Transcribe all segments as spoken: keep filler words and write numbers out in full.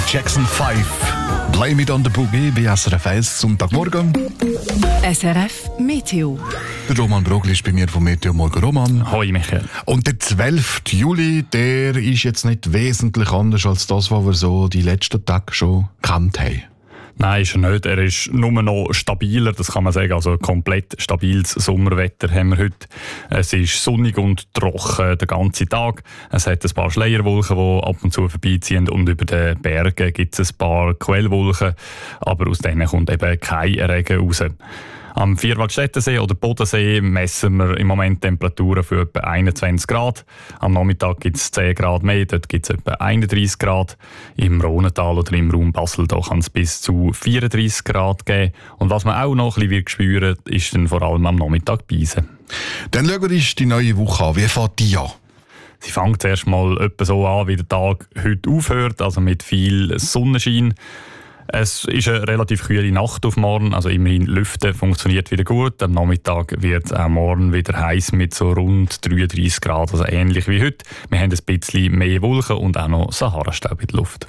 Jackson fünf. Blame it on the Boogie bei S R F eins Sonntagmorgen. S R F Meteo. Der Roman Brogli ist bei mir vom Meteo Morgen. Roman. Hoi Michael. Und der zwölfte Juli, der ist jetzt nicht wesentlich anders als das, was wir so die letzten Tage schon gekannt haben. Nein, ist er nicht. Er ist nur noch stabiler, das kann man sagen. Also komplett stabiles Sommerwetter haben wir heute. Es ist sonnig und trocken den ganzen Tag. Es hat ein paar Schleierwolken, die ab und zu vorbeiziehen. Und über den Bergen gibt es ein paar Quellwolken. Aber aus denen kommt eben kein Regen raus. Am Vierwaldstättensee oder Bodensee messen wir im Moment Temperaturen für etwa einundzwanzig Grad. Am Nachmittag gibt es zehn Grad mehr, dort gibt es etwa einunddreissig Grad. Im Rhonental oder im Raum Basel kann es bis zu vierunddreissig Grad geben. Und was man auch noch ein bisschen spüren wird, ist dann vor allem am Nachmittag Beisen. Dann schauen wir uns die neue Woche an. Wie fängt die an? Sie fängt zuerst mal etwa so an, wie der Tag heute aufhört, also mit viel Sonnenschein. Es ist eine relativ kühle Nacht auf morgen, also immerhin Lüften funktioniert wieder gut. Am Nachmittag wird es auch morgen wieder heiß mit so rund dreiunddreissig Grad, also ähnlich wie heute. Wir haben ein bisschen mehr Wolken und auch noch Sahara-Staub in der Luft.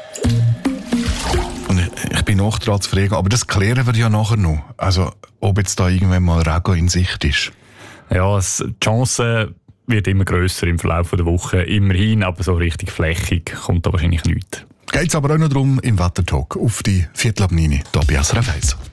Und ich, ich bin noch dran zu fragen, aber das klären wir ja nachher noch. Also, ob jetzt da irgendwann mal Regen in Sicht ist. Ja, es, die Chance wird immer grösser im Verlauf der Woche, immerhin, aber so richtig flächig kommt da wahrscheinlich nichts. Geht es aber auch noch darum im Wettertalk auf die Viertel ab neun hier bei S R F eins.